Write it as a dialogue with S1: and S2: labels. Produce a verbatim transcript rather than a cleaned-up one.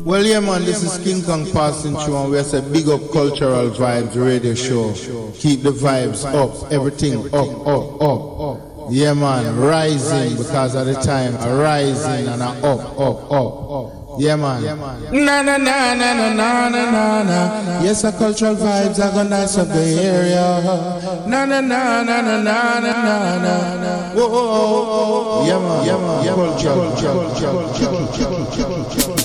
S1: Well, yeah, man, this is King Kong passing through, and we say big up Cultural Vibes Radio Show. Keep the vibes up, everything up, up, up. Yeah, man, rising because at the time, a rising and a up, up, up. Yeah, man. Na na na na na na na na. Yes, a Cultural Vibes are gonna nice up the area. Na na na na na na na na. Whoa, yeah, man, yeah, man, cultural, cultural, cultural.